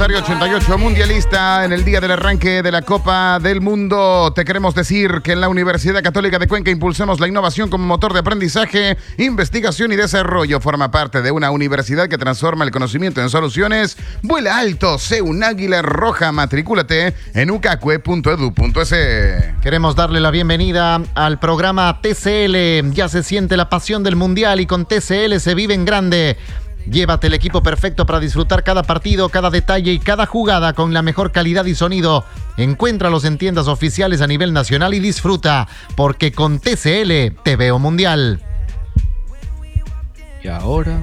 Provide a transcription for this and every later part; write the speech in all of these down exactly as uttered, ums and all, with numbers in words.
ochenta y ocho mundialista en el día del arranque de la Copa del Mundo. Te queremos decir que en la Universidad Católica de Cuenca impulsamos la innovación como motor de aprendizaje, investigación y desarrollo. Forma parte de una universidad que transforma el conocimiento en soluciones. Vuela alto, sé un águila roja. Matricúlate en ucacue punto edu punto es. Queremos darle la bienvenida al programa T C L. Ya se siente la pasión del mundial y con T C L se vive en grande. Llévate el equipo perfecto para disfrutar cada partido, cada detalle y cada jugada con la mejor calidad y sonido. Encuéntralos en tiendas oficiales a nivel nacional y disfruta, porque con T C L te veo mundial. Y ahora...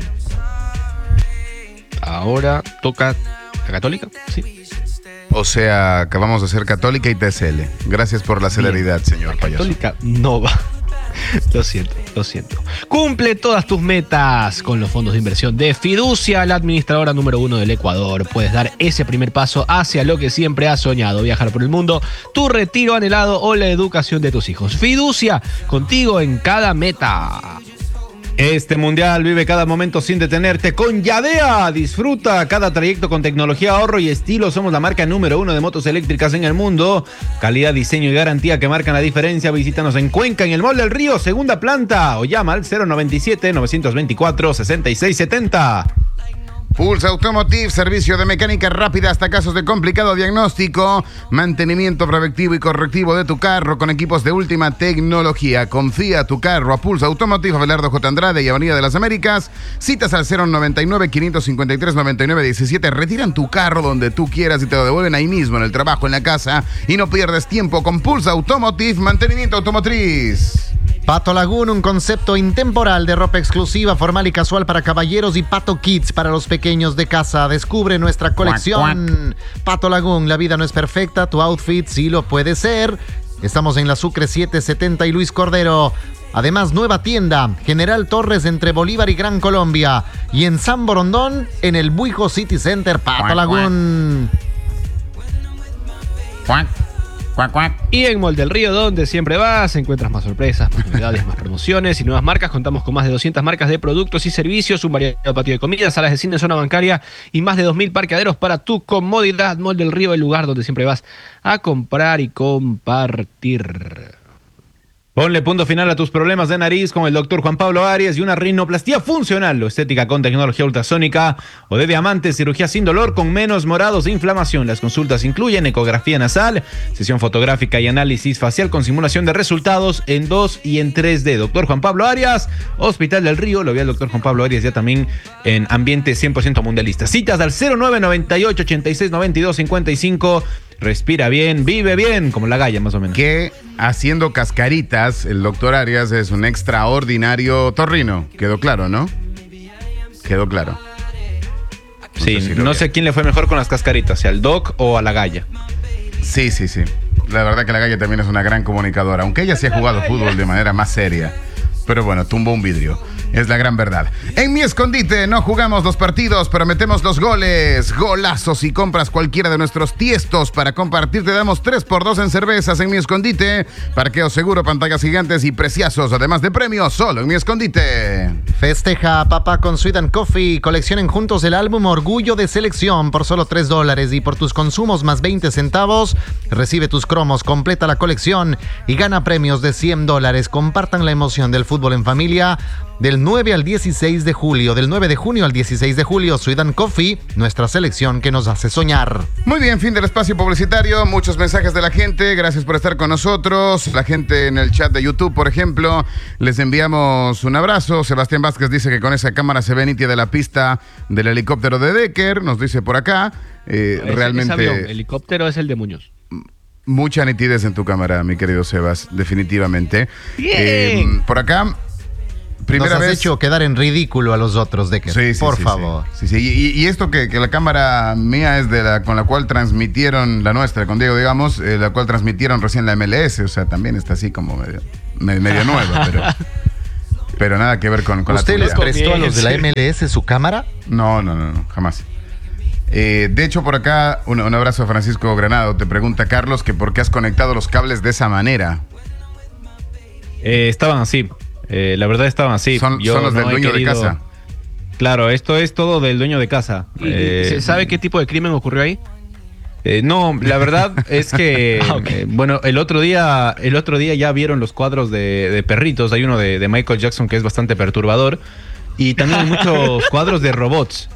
Ahora toca la Católica, sí. O sea, acabamos de ser Católica y T C L. Gracias por la celeridad, señor la payaso. Católica no va. Lo siento, lo siento. Cumple todas tus metas con los fondos de inversión de Fiducia, la administradora número uno del Ecuador. Puedes dar ese primer paso hacia lo que siempre has soñado: viajar por el mundo, tu retiro anhelado o la educación de tus hijos. Fiducia, contigo en cada meta. Este mundial vive cada momento sin detenerte con Yadea. Disfruta cada trayecto con tecnología, ahorro y estilo. Somos la marca número uno de motos eléctricas en el mundo. Calidad, diseño y garantía que marcan la diferencia. Visítanos en Cuenca, en el Mall del Río, segunda planta, o llama al cero noventa y siete, novecientos veinticuatro, sesenta y seis setenta. Pulsa Automotive, servicio de mecánica rápida hasta casos de complicado diagnóstico, mantenimiento preventivo y correctivo de tu carro con equipos de última tecnología. Confía tu carro a Pulsa Automotive, Abelardo J. Andrade y Avenida de las Américas. Citas al cero noventa y nueve, quinientos cincuenta y tres, noventa y nueve diecisiete. Retiran tu carro donde tú quieras y te lo devuelven ahí mismo, en el trabajo, en la casa. Y no pierdes tiempo con Pulsa Automotive, mantenimiento automotriz. Pato Lagoon, un concepto intemporal de ropa exclusiva, formal y casual para caballeros, y Pato Kids para los pequeños de casa. Descubre nuestra colección. Cuac, cuac. Pato Lagoon, la vida no es perfecta, tu outfit sí lo puede ser. Estamos en la Sucre setecientos setenta y Luis Cordero. Además, nueva tienda, General Torres entre Bolívar y Gran Colombia. Y en San Borondón, en el Buijo City Center, Pato cuac, Lagoon. Cuac. Cuac, cuac. Y en Mall del Río, donde siempre vas, encuentras más sorpresas, más novedades, más promociones y nuevas marcas. Contamos con más de doscientas marcas de productos y servicios, un variado patio de comidas, salas de cine, zona bancaria y más de dos mil parqueaderos para tu comodidad. Mall del Río, el lugar donde siempre vas a comprar y compartir. Ponle punto final a tus problemas de nariz con el doctor Juan Pablo Arias y una rinoplastia funcional o estética con tecnología ultrasónica, o de diamantes, cirugía sin dolor con menos morados e inflamación. Las consultas incluyen ecografía nasal, sesión fotográfica y análisis facial con simulación de resultados en dos y en tres D. Doctor Juan Pablo Arias, Hospital del Río. Lo vi al doctor Juan Pablo Arias ya también en ambiente cien por ciento mundialista. Citas al cero nueve noventa y ocho, ochenta y seis, noventa y dos, cincuenta y cinco. Respira bien, vive bien, como la galla más o menos. Que haciendo cascaritas, el doctor Arias es un extraordinario torrino. Quedó claro, ¿no? Quedó claro. No sí, sé si no sé a quién le fue mejor con las cascaritas, si al doc o a la galla. Sí, sí, sí. La verdad que la galla también es una gran comunicadora, aunque ella sí ha jugado fútbol de manera más seria. Pero bueno, tumbó un vidrio. Es la gran verdad. En Mi Escondite no jugamos los partidos, pero metemos los goles. Golazos. Si compras cualquiera de nuestros tiestos para compartir, te damos tres por dos en cervezas en Mi Escondite. Parqueo seguro, pantallas gigantes y preciazos, además de premios, solo en Mi Escondite. Festeja a papá con Sweet and Coffee. Coleccionen juntos el álbum Orgullo de Selección por solo tres dólares. Y por tus consumos más veinte centavos, recibe tus cromos, completa la colección y gana premios de cien dólares. Compartan la emoción del fútbol en familia. Del nueve al dieciséis de julio, del nueve de junio al dieciséis de julio, Sweet and Coffee, nuestra selección que nos hace soñar. Muy bien, fin del espacio publicitario, muchos mensajes de la gente, gracias por estar con nosotros. La gente en el chat de YouTube, por ejemplo, les enviamos un abrazo. Sebastián Vázquez dice que con esa cámara se ve nítida la pista del helicóptero de Decker, nos dice por acá. Eh, ese, realmente... ese avión, el helicóptero es el de Muñoz. Mucha nitidez en tu cámara, mi querido Sebas, definitivamente. Bien. Eh, por acá... Primera Nos has vez... hecho quedar en ridículo a los otros, Decker. Sí, sí, por sí, favor. Sí, sí. sí. Y, y esto que, que la cámara mía es de la con la cual transmitieron, la nuestra, con Diego, digamos, eh, la cual transmitieron recién la M L S, o sea, también está así como medio, medio nueva, pero, pero nada que ver con, con la ¿Usted tuya. les prestó a los de la M L S su cámara? No, no, no, no jamás. Eh, de hecho, por acá, un, un abrazo a Francisco Granado. Te pregunta Carlos que por qué has conectado los cables de esa manera. Eh, estaban así. Eh, la verdad estaban así. Son, Yo son los no del dueño querido... de casa. Claro, esto es todo del dueño de casa. ¿Y, Eh, ¿Se sabe qué tipo de crimen ocurrió ahí? Eh, no, la verdad es que Ah, ok. eh, bueno, el otro día, el otro día ya vieron los cuadros de, de perritos. Hay uno de, de Michael Jackson que es bastante perturbador. Y también hay muchos cuadros de robots.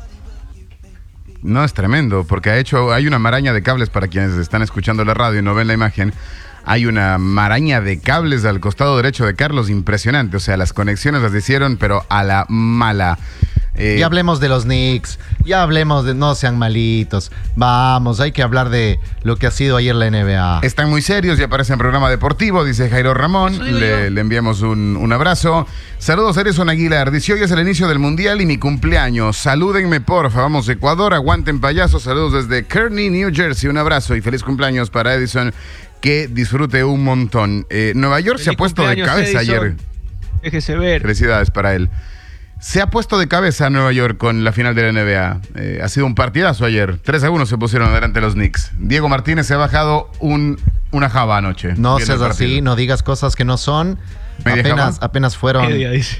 No, es tremendo, porque ha hecho, hay una maraña de cables para quienes están escuchando la radio y no ven la imagen. Hay una maraña de cables al costado derecho de Carlos impresionante. O sea, las conexiones las hicieron, pero a la mala. Eh, Ya hablemos de los Knicks, ya hablemos de no sean malitos. Vamos, hay que hablar de lo que ha sido ayer la N B A. Están muy serios y aparecen en programa deportivo, dice Jairo Ramón. Eso digo Le, yo. le enviamos un, un abrazo. Saludos, Erison Aguilar. Dice, hoy es el inicio del Mundial y mi cumpleaños. Salúdenme, porfa. Vamos, Ecuador, aguanten payasos. Saludos desde Kearney, New Jersey. Un abrazo y feliz cumpleaños para Edison. Que disfrute un montón. Eh, Nueva York se ha Feliz puesto de cumpleaños, cabeza Edison. ayer. Déjese ver. Felicidades para él. Se ha puesto de cabeza Nueva York con la final de la N B A. Eh, ha sido un partidazo ayer. tres a uno se pusieron adelante los Knicks. Diego Martínez se ha bajado un, una java anoche. No viendo seas el así, partido. no digas cosas que no son. ¿Media Apenas, java? apenas fueron. ¿Qué día dice?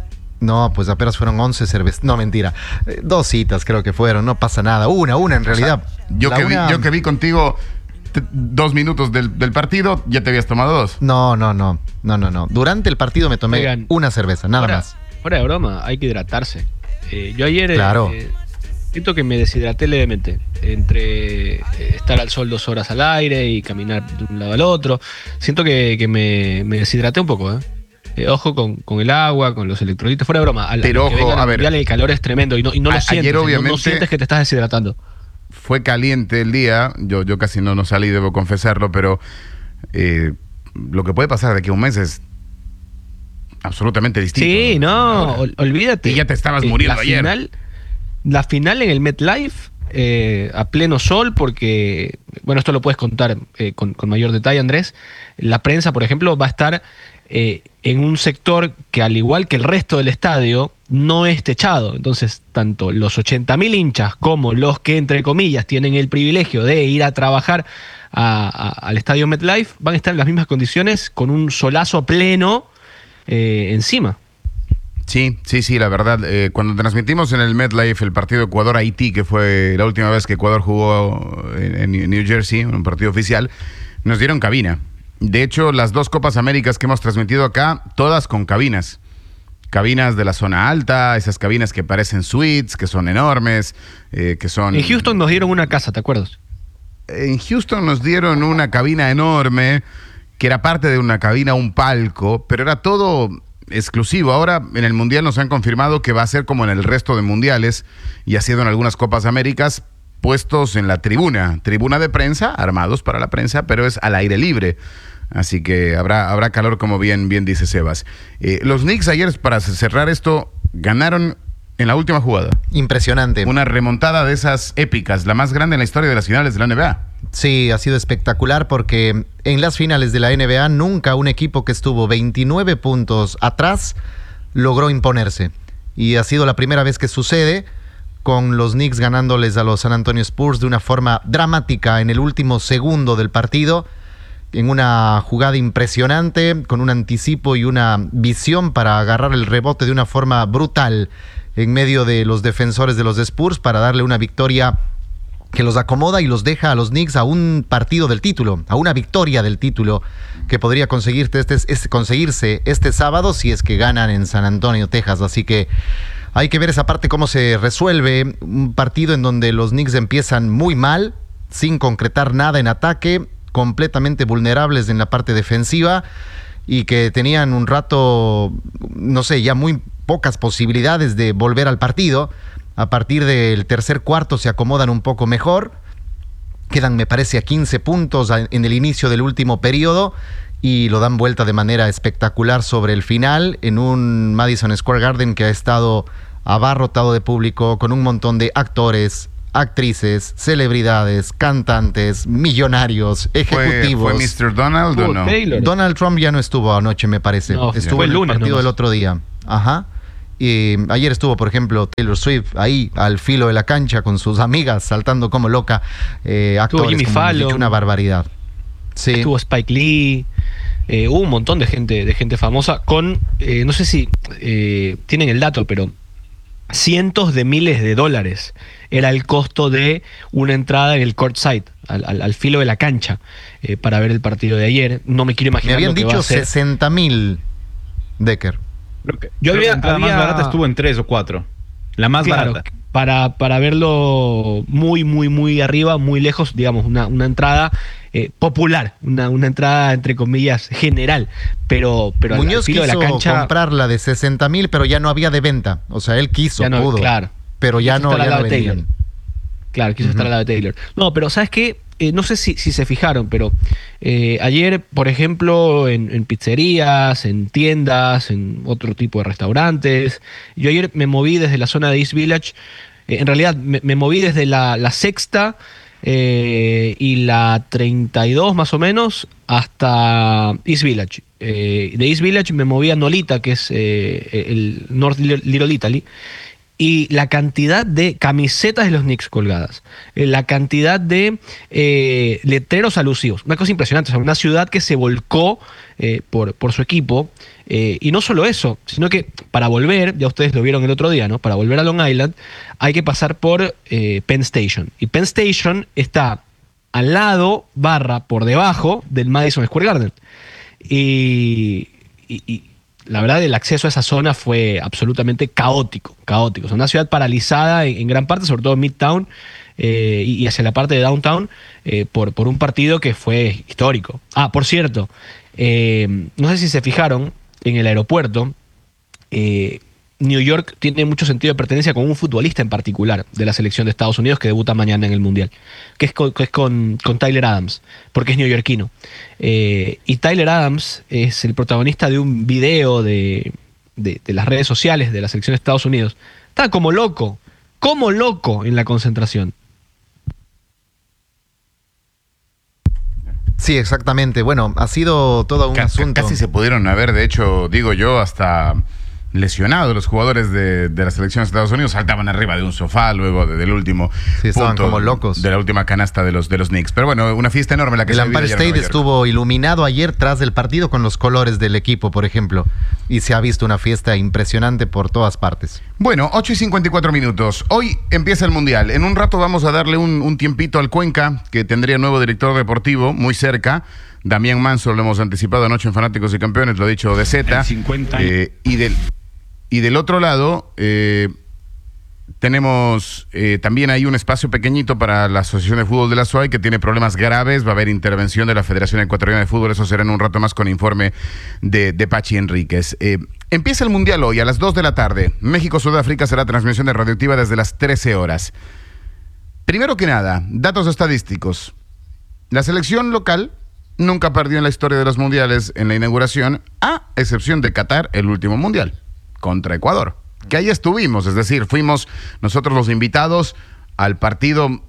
No, pues apenas fueron once cervezas. No, mentira. Eh, Dos citas creo que fueron, no pasa nada. Una, una en realidad. Yo La que, vi, una- yo que vi contigo t- dos minutos del, del partido, ya te habías tomado dos. No, no, no. No, no, no. Durante el partido me tomé Oigan, una cerveza, nada fuera, más. Fuera de broma, hay que hidratarse. Eh, yo ayer eh, Claro. eh, siento que me deshidraté levemente entre eh, estar al sol dos horas al aire y caminar de un lado al otro. Siento que, que me, me deshidraté un poco, ¿eh? Eh, ojo con, con el agua, con los electrolitos, fuera de broma. Al, Pero al que ojo, venga el a ver. mundial, el calor es tremendo y no, y no A- lo ayer, sientes. no- no, obviamente- sientes que te estás deshidratando. Fue caliente el día. Yo, yo casi no, no salí, debo confesarlo, pero eh, lo que puede pasar de aquí a un mes es absolutamente distinto. Sí, no, Ahora. ol- olvídate. Y ya te estabas Eh, muriendo la ayer. Final, la final en el MetLife, eh, a pleno sol, porque, bueno, esto lo puedes contar eh, con, con mayor detalle, Andrés. La prensa, por ejemplo, va a estar eh, en un sector que, al igual que el resto del estadio, no es techado. Entonces, tanto los ochenta mil hinchas como los que, entre comillas, tienen el privilegio de ir a trabajar a- a- al estadio MetLife, van a estar en las mismas condiciones con un solazo pleno eh, encima. Sí, sí, sí, la verdad. eh, cuando transmitimos en el MetLife el partido Ecuador-Haití, que fue la última vez que Ecuador jugó en, en New Jersey, en un partido oficial, nos dieron cabina. De hecho, las dos Copas Américas que hemos transmitido acá, todas con cabinas. Cabinas de la zona alta, esas cabinas que parecen suites, que son enormes, eh, que son... En Houston nos dieron una casa, ¿te acuerdas? En Houston nos dieron una cabina enorme, que era parte de una cabina, un palco, pero era todo exclusivo. Ahora en el Mundial nos han confirmado que va a ser como en el resto de mundiales, y ha sido en algunas Copas Américas, puestos en la tribuna, tribuna de prensa, armados para la prensa, pero es al aire libre. Así que habrá, habrá calor, como bien, bien dice Sebas. Eh, los Knicks ayer, para cerrar esto, ganaron en la última jugada. Impresionante. Una remontada de esas épicas, la más grande en la historia de las finales de la N B A. Sí, ha sido espectacular porque en las finales de la N B A nunca un equipo que estuvo veintinueve puntos atrás logró imponerse. Y ha sido la primera vez que sucede, con los Knicks ganándoles a los San Antonio Spurs de una forma dramática en el último segundo del partido, en una jugada impresionante, con un anticipo y una visión para agarrar el rebote de una forma brutal en medio de los defensores de los Spurs para darle una victoria que los acomoda y los deja a los Knicks a un partido del título, a una victoria del título que podría conseguirte este, este, conseguirse este sábado si es que ganan en San Antonio, Texas. Así que hay que ver esa parte, cómo se resuelve un partido en donde los Knicks empiezan muy mal, sin concretar nada en ataque, completamente vulnerables en la parte defensiva y que tenían un rato, no sé, ya muy pocas posibilidades de volver al partido. A partir del tercer cuarto se acomodan un poco mejor, quedan, me parece, a quince puntos en el inicio del último periodo y lo dan vuelta de manera espectacular sobre el final en un Madison Square Garden que ha estado abarrotado de público, con un montón de actores, actrices, celebridades, cantantes, millonarios, ejecutivos. ¿Fue, fue mister Donald o Tuvo no? Taylor. Donald Trump ya no estuvo anoche, me parece. No, estuvo fue en el el lunes partido nomás. del otro día. Ajá. Y ayer estuvo, por ejemplo, Taylor Swift ahí al filo de la cancha con sus amigas saltando como loca. Eh, actores, Jimmy como hemos dicho, Fallon. una barbaridad. Sí. Estuvo Spike Lee, eh, hubo un montón de gente, de gente famosa con, eh, no sé si eh, tienen el dato, pero cientos de miles de dólares era el costo de una entrada en el courtside, al, al, al filo de la cancha, eh, para ver el partido de ayer. No me quiero imaginar. Me habían lo que va dicho a ser. sesenta mil, Decker. Yo había, la entrada había- más barata estuvo en tres o cuatro. La más Claro, barata. Para, para verlo muy, muy, muy arriba, muy lejos, digamos, una, una entrada eh, popular, una, una entrada, entre comillas, general, pero, pero al- al Muñoz filo de quiso la cancha. comprarla de sesenta mil, pero ya no había de venta. O sea, él quiso, Ya no, pudo. claro. Pero ya Quiso no, estar al ya no lado de vendían. Taylor. Claro, quiso estar al lado de Taylor. No, pero ¿sabes qué? Eh, no sé si, si se fijaron, pero eh, ayer, por ejemplo, en, en pizzerías, en tiendas, en otro tipo de restaurantes, yo ayer me moví desde la zona de East Village, eh, en realidad me, me moví desde la, la sexta eh, y la treinta y dos más o menos hasta East Village. Eh, de East Village me moví a Nolita, que es eh, el North Little Italy, y la cantidad de camisetas de los Knicks colgadas, eh, la cantidad de eh, letreros alusivos, una cosa impresionante, o sea, una ciudad que se volcó eh, por, por su equipo, eh, y no solo eso, sino que para volver, ya ustedes lo vieron el otro día, ¿no? Para volver a Long Island hay que pasar por eh, Penn Station, y Penn Station está al lado, barra, por debajo del Madison Square Garden, y, y, y la verdad, el acceso a esa zona fue absolutamente caótico, caótico. O sea, una ciudad paralizada en, en gran parte, sobre todo en Midtown eh, y, y hacia la parte de Downtown, eh, por, por un partido que fue histórico. Ah, por cierto, eh, no sé si se fijaron en el aeropuerto, eh, New York tiene mucho sentido de pertenencia con un futbolista en particular de la selección de Estados Unidos que debuta mañana en el Mundial, que es con, que es con, con Tyler Adams, porque es neoyorquino. Eh, y Tyler Adams es el protagonista de un video de, de, de las redes sociales de la selección de Estados Unidos. Está como loco, como loco en la concentración. Sí, exactamente. Bueno, ha sido todo un Ca- asunto. Casi se pudieron haber, de hecho, digo yo, hasta lesionados los jugadores de, de la selección de Estados Unidos. Saltaban arriba de un sofá luego de- del último Sí, estaban punto como locos. de la última canasta de los, de los Knicks. Pero bueno, una fiesta enorme la que El se ha vivido Empire ayer en State Nueva York. estuvo iluminado ayer tras del partido con los colores del equipo, por ejemplo. Y se ha visto una fiesta impresionante por todas partes. Bueno, ocho y cincuenta y cuatro minutos. Hoy empieza el Mundial. En un rato vamos a darle un, un tiempito al Cuenca, que tendría nuevo director deportivo muy cerca. Damián Manso, lo hemos anticipado anoche en Fanáticos y Campeones, lo ha dicho de Z. El cincuenta. Eh, y, del, y del otro lado, eh, tenemos eh, también hay un espacio pequeñito para la Asociación de Fútbol de la S U A Y que tiene problemas graves. Va a haber intervención de la Federación Ecuatoriana de Fútbol. Eso será en un rato más con informe de, de Pachi Enríquez. Eh, empieza el Mundial hoy a las dos de la tarde. México-Sudáfrica será transmisión de radioactiva desde las trece horas. Primero que nada, datos estadísticos. La selección local nunca perdió en la historia de los mundiales en la inauguración, a excepción de Qatar, el último mundial, contra Ecuador. Que ahí estuvimos, es decir, fuimos nosotros los invitados al partido,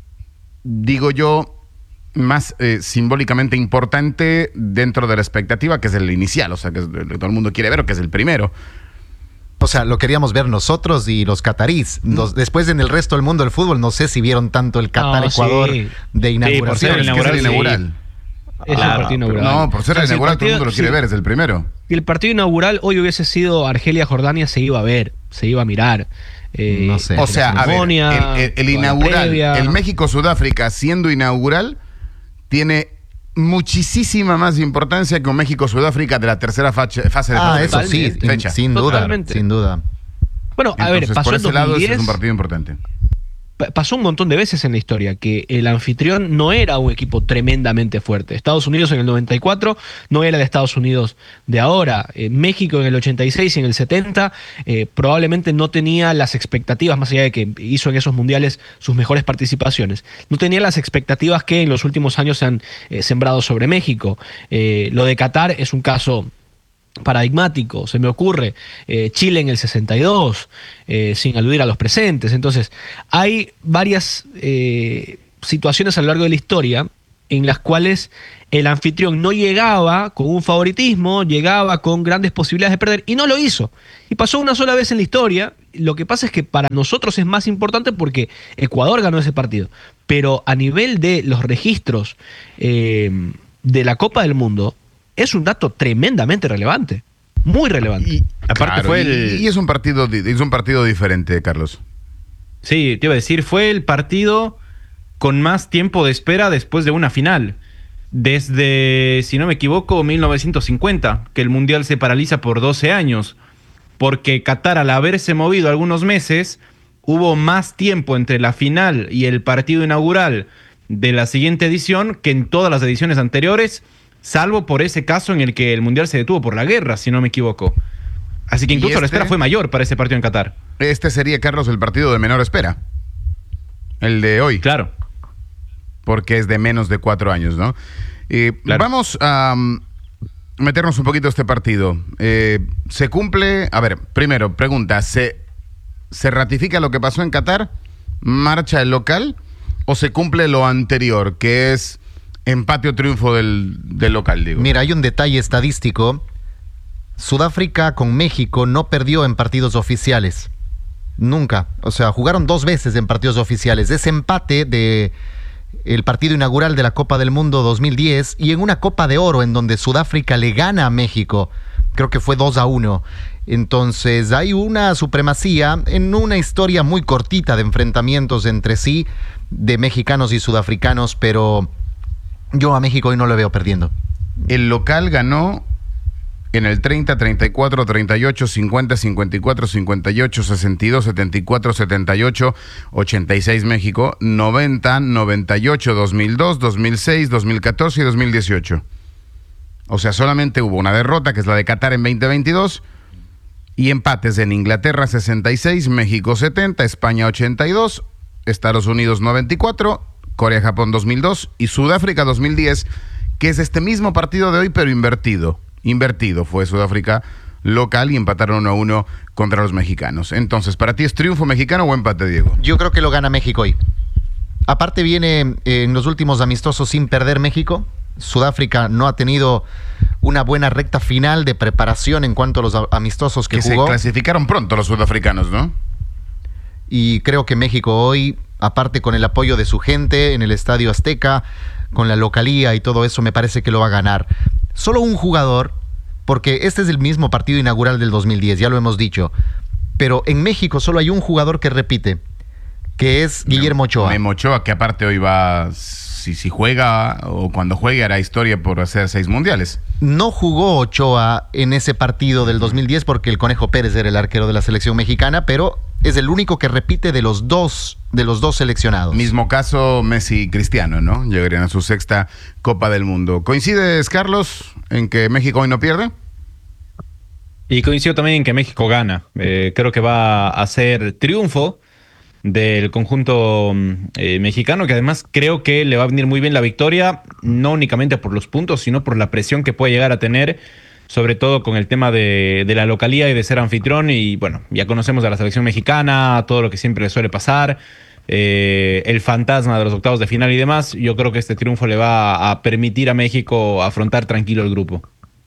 digo yo, más eh, simbólicamente importante dentro de la expectativa, que es el inicial, o sea, que es el que todo el mundo quiere ver, o que es el primero. O sea, lo queríamos ver nosotros y los catarís. Los- después en el resto del mundo del fútbol, no sé si vieron tanto el Qatar-Ecuador sí. de inauguración. ser el Es que es el inaugural, inaugural. Es Claro, el partido inaugural. No, por ser O sea, el si inaugural todo el partido- mundo lo quiere sí. ver, es el primero. Si el partido inaugural hoy hubiese sido Argelia-Jordania, se iba a ver, se iba a mirar. Eh, No sé. O sea, a ver, ceremonia, el, el- el toda la inaugural, previa. el México-Sudáfrica siendo inaugural, tiene muchísima más importancia que un México-Sudáfrica de la tercera fache- fase de Ah, fase- eso sí, Totalmente. fecha. sin duda, Totalmente. sin duda. Bueno, a ver, Entonces, pasó por en ese lado, ese dos mil diez, es un partido importante. pa- pasó un montón de veces en la historia que el anfitrión no era un equipo tremendamente fuerte. Estados Unidos en el noventa y cuatro no era el Estados Unidos de ahora. Eh, México en el ochenta y seis y en el setenta eh, probablemente no tenía las expectativas, más allá de que hizo en esos mundiales sus mejores participaciones, no tenía las expectativas que en los últimos años se han eh, sembrado sobre México. Eh, lo de Qatar es un caso paradigmático, se me ocurre, eh, Chile en el sesenta y dos, eh, sin aludir a los presentes. Entonces, hay varias eh, situaciones a lo largo de la historia en las cuales el anfitrión no llegaba con un favoritismo, llegaba con grandes posibilidades de perder y no lo hizo. Y pasó una sola vez en la historia. Lo que pasa es que para nosotros es más importante porque Ecuador ganó ese partido. Pero a nivel de los registros eh, de la Copa del Mundo, es un dato tremendamente relevante. muy relevante. Y, Aparte claro, fue y- el- y es un partido, di- es un partido diferente, Carlos. Sí, te iba a decir, fue el partido con más tiempo de espera después de una final. Desde, si no me equivoco, mil novecientos cincuenta, que el Mundial se paraliza por doce años. Porque Qatar, al haberse movido algunos meses, hubo más tiempo entre la final y el partido inaugural de la siguiente edición que en todas las ediciones anteriores, salvo por ese caso en el que el Mundial se detuvo por la guerra, si no me equivoco. Así que ¿Y incluso la este? espera fue mayor para ese partido en Qatar. Este sería, Carlos, el partido de menor espera. El de hoy. Claro. Porque es de menos de cuatro años, ¿no? Eh, Claro. Vamos a um, meternos un poquito a este partido. Eh, se cumple, a ver, primero, pregunta, ¿se, ¿se ratifica lo que pasó en Qatar? ¿Marcha el local? ¿O se cumple lo anterior, que es empate o triunfo del, del local, digo? Mira, hay un detalle estadístico. Sudáfrica con México no perdió en partidos oficiales. Nunca. O sea, jugaron dos veces en partidos oficiales. Ese empate de el partido inaugural de la Copa del Mundo dos mil diez y en una Copa de Oro en donde Sudáfrica le gana a México. Creo que fue dos a uno. Entonces hay una supremacía en una historia muy cortita de enfrentamientos entre sí de mexicanos y sudafricanos, pero yo a México hoy no lo veo perdiendo. El local ganó en el treinta, treinta y cuatro, treinta y ocho, cincuenta, cincuenta y cuatro, cincuenta y ocho, sesenta y dos, setenta y cuatro, setenta y ocho, ochenta y seis México, noventa, noventa y ocho, dos mil dos, dos mil seis, dos mil catorce y dos mil dieciocho. O sea, solamente hubo una derrota, que es la de Qatar en veinte veintidós, y empates en Inglaterra sesenta y seis, México setenta, España ochenta y dos, Estados Unidos noventa y cuatro, Corea-Japón dos mil dos y Sudáfrica dos mil diez, que es este mismo partido de hoy, pero invertido. Invertido fue Sudáfrica local y empataron uno a uno contra los mexicanos. Entonces, ¿para ti es triunfo mexicano o empate, Diego? Yo creo que lo gana México hoy. Aparte viene eh, en los últimos amistosos sin perder México. Sudáfrica no ha tenido una buena recta final de preparación en cuanto a los a- amistosos que, Que se jugó. clasificaron pronto los sudafricanos, ¿no? Y creo que México hoy, aparte con el apoyo de su gente en el Estadio Azteca, con la localía y todo eso, me parece que lo va a ganar. Solo un jugador, porque este es el mismo partido inaugural del dos mil diez, ya lo hemos dicho, pero en México solo hay un jugador que repite, que es Guillermo Ochoa. Memo Ochoa, que aparte hoy va, si, si juega o cuando juegue, hará historia por hacer seis mundiales. No jugó Ochoa en ese partido del dos mil diez porque el Conejo Pérez era el arquero de la selección mexicana, pero es el único que repite de los dos, de los dos seleccionados. Mismo caso Messi y Cristiano, ¿no? Llegarían a su sexta Copa del Mundo. ¿Coincides, Carlos, en que México hoy no pierde? Y coincido también en que México gana. Eh, creo que va a ser triunfo del conjunto eh, mexicano, que además creo que le va a venir muy bien la victoria, no únicamente por los puntos, sino por la presión que puede llegar a tener, sobre todo con el tema de, de la localía y de ser anfitrión. Y bueno, ya conocemos a la selección mexicana, todo lo que siempre le suele pasar, eh, el fantasma de los octavos de final y demás. Yo creo que este triunfo le va a permitir a México afrontar tranquilo el grupo.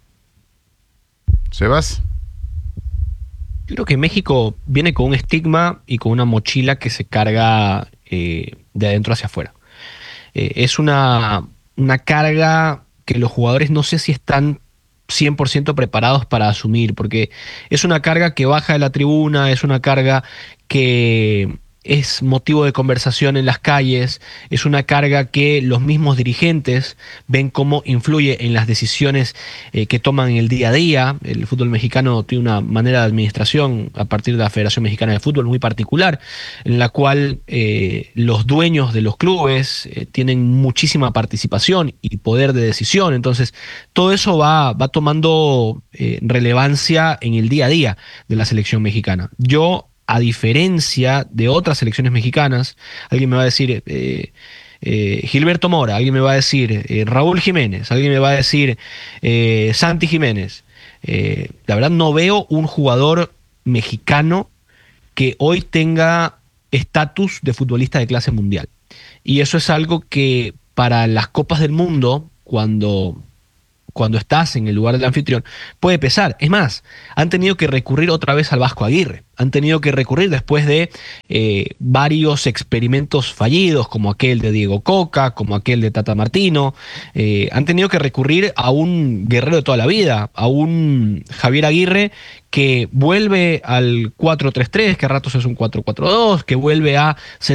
¿Sebas? Yo creo que México viene con un estigma y con una mochila que se carga eh, de adentro hacia afuera. Eh, es una, una carga que los jugadores no sé si están cien por ciento preparados para asumir, porque es una carga que baja de la tribuna, es una carga que es motivo de conversación en las calles, es una carga que los mismos dirigentes ven cómo influye en las decisiones eh, que toman en el día a día. El fútbol mexicano tiene una manera de administración a partir de la Federación Mexicana de Fútbol muy particular, en la cual eh, los dueños de los clubes eh, tienen muchísima participación y poder de decisión. Entonces, todo eso va, va tomando eh, relevancia en el día a día de la selección mexicana. Yo, a diferencia de otras selecciones mexicanas, alguien me va a decir eh, eh, Gilberto Mora, alguien me va a decir eh, Raúl Jiménez, alguien me va a decir eh, Santi Jiménez. Eh, la verdad no veo un jugador mexicano que hoy tenga estatus de futbolista de clase mundial. Y eso es algo que para las Copas del Mundo, cuando cuando estás en el lugar del anfitrión, puede pesar. Es más, han tenido que recurrir otra vez al Vasco Aguirre. Han tenido que recurrir después de eh, varios experimentos fallidos, como aquel de Diego Coca, como aquel de Tata Martino. Eh, han tenido que recurrir a un guerrero de toda la vida, a un Javier Aguirre que vuelve al cuatro tres tres, que a ratos es un cuatro cuatro dos, que vuelve a